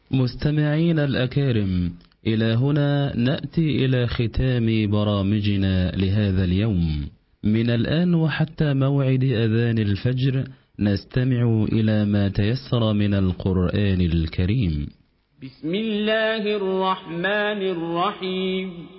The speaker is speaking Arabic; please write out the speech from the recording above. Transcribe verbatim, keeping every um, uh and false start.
مستمعين الأكارم، إلى هنا نأتي إلى ختام برامجنا لهذا اليوم. من الآن وحتى موعد أذان الفجر نستمع إلى ما تيسر من القرآن الكريم. بسم الله الرحمن الرحيم.